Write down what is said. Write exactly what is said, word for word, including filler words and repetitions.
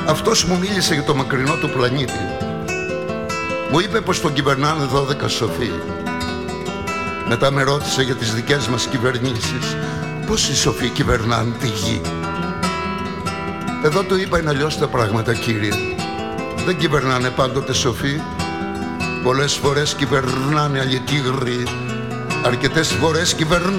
Αυτός μου μίλησε για το μακρινό του πλανήτη. Μου είπε πως τον κυβερνάνε δώδεκα σοφοί. Μετά με ρώτησε για τις δικές μας κυβερνήσεις. Πώς οι σοφοί κυβερνάνε τη γη? Εδώ του είπα είναι αλλιώς τα πράγματα, κύριε. Δεν κυβερνάνε πάντοτε σοφοί. Πολλές φορές κυβερνάνε αλητήριοι. Αρκετές φορές κυβερνάνε